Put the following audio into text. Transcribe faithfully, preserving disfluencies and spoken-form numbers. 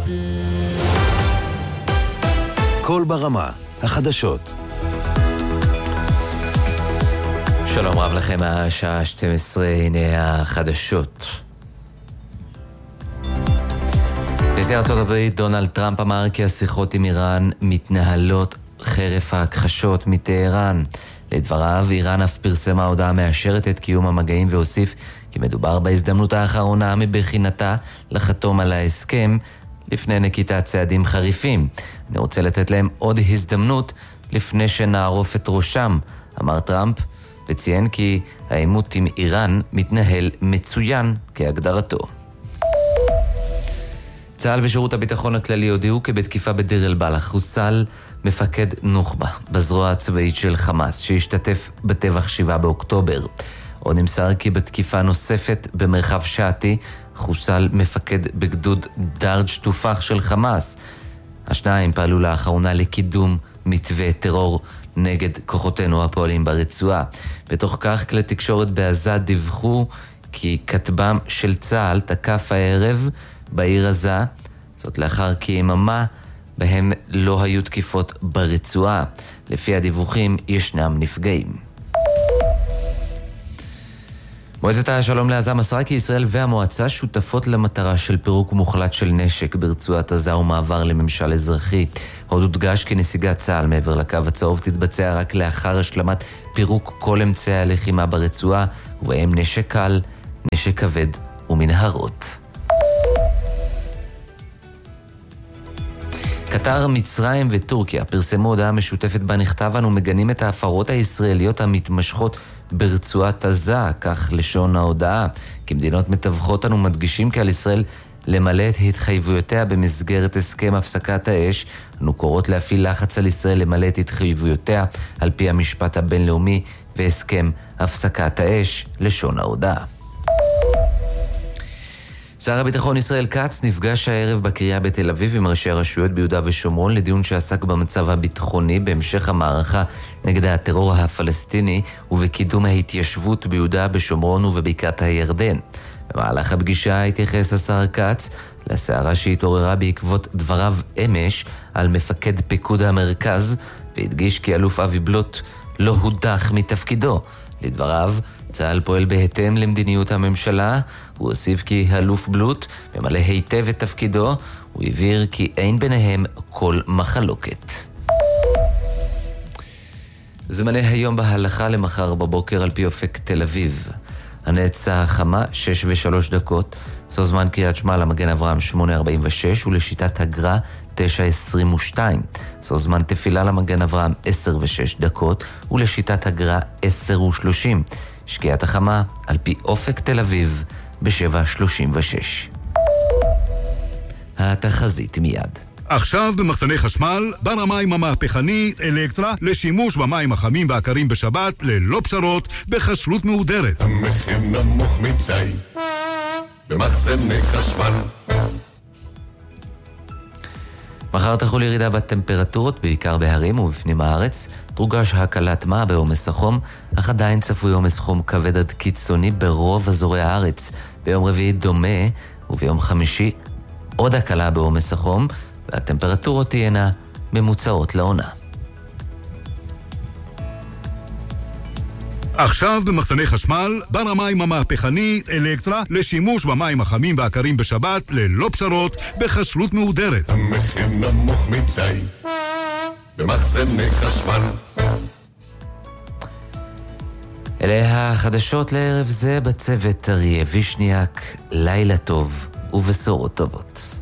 כל ברמה, החדשות. שלום רב לכם, השעה שתים עשרה, הנה החדשות. נשיא ארצות הברית דונלד טראמפ אמר כי השיחות עם איראן מתנהלות חרף ההכחשות מטהרן. לדבריו, איראן אף פרסמה הודעה מאשרת את קיום המגעים והוסיף כי מדובר בהזדמנות האחרונה מבחינתה לחתום על ההסכם לפני נקיטת צעדים חריפים. אני רוצה לתת להם עוד הזדמנות לפני שנערוף את ראשם, אמר טראמפ, וציין כי העימות עם איראן מתנהל מצוין כהגדרתו. צה"ל ושירות הביטחון הכללי הודיעו כי בתקיפה בדיר אל-בלח חוסל מפקד נוח'בה בזרוע הצבאית של חמאס שהשתתף בטבח שבעה באוקטובר. עוד נמסר כי בתקיפה נוספת במרחב שעתי חוסל מפקד בגדוד דרג' תופח של חמאס. השניים פעלו לאחרונה לקידום מתווה טרור נגד כוחותינו הפועלים ברצועה. בתוך כך כלי תקשורת בעזה דיווחו כי כטב"ם של צה"ל תקף הערב בעיר עזה, זאת לאחר כי יממה בהם לא היו תקיפות ברצועה. לפי הדיווחים ישנם נפגעים. מועצת השלום לעזה מסרה כי ישראל והמועצה שותפות למטרה של פירוק מוחלט של נשק ברצועת עזה ומעבר לממשל אזרחי. עוד הודגש כי נסיגת צה"ל מעבר לקו הצהוב תתבצע רק לאחר השלמת פירוק כל אמצעי הלחימה ברצועה, ובהם נשק קל, נשק כבד ומנהרות. קטר, מצרים וטורקיה פרסמו הודעה משותפת בה נכתב אנו מגנים את ההפרות הישראליות המתמשכות ברצועת עזה, כך לשון ההודעה. כמדינות מתווכות אנו מדגישים כי על ישראל למלא את התחייבויותיה במסגרת הסכם הפסקת האש. אנו קוראות להפעיל לחץ על ישראל למלא את התחייבויותיה על פי המשפט הבינלאומי והסכם הפסקת האש, לשון ההודעה. שר הביטחון ישראל כץ נפגש הערב בקריה בתל אביב עם ראשי הרשויות ביהודה ושומרון לדיון שעסק במצב הביטחוני בהמשך המערכה נגד הטרור הפלסטיני ובקידום ההתיישבות ביהודה בשומרון ובבקעת הירדן. במהלך הפגישה התייחס השר כץ לסערה שהתעוררה בעקבות דבריו אמש על מפקד פיקוד המרכז, והדגיש כי אלוף אבי בלוט לא הודח מתפקידו. לדבריו, צה"ל פועל בהתאם למדיניות הממשלה. הוא הוסיף כי אלוף בלוט ממלא היטב את תפקידו. הוא הבהיר כי אין ביניהם כל מחלוקת. זמני היום בהלכה למחר בבוקר על פי אופק תל אביב. הנצח חמה שש ושלוש דקות, זו זמן קריאת שמע למגן אברהם שמונה ארבעים ושש ולשיטת הגר"א תשע עשרים ושתיים. זו זמן תפילה למגן אברהם עשר ושש דקות ולשיטת הגר"א עשר ושלושים. שקיעת החמה על פי אופק תל אביב ב-שבע שלושים ושש. התחזית מיד. עכשיו במחסני חשמל, בר המים המהפכני אלקטרה לשימוש במים החמים והקרים בשבת ללא פשרות בחשרות מהודרת. המחיר נמוך מדי במחסני חשמל. מחר תחול ירידה בטמפרטורות בעיקר בהרים ובפנים הארץ. תורגש הקלת מה בעומס החום, אך עדיין צפוי עומס חום כבד עד קיצוני ברוב אזורי הארץ. ביום רביעי דומה וביום חמישי עוד הקלה בעומס החום, והטמפרטורות תהיינה ממוצעות לעונה. עכשיו במחסני חשמל, בר המים המהפכני אלקטרה לשימוש במים החמים והקרים בשבת ללא פשרות בחשרות מהודרת. המחיר נמוך מדי במחסני חשמל. אלה החדשות לערב זה, בצוות אריה וישניאק. לילה טוב ובשורות טובות.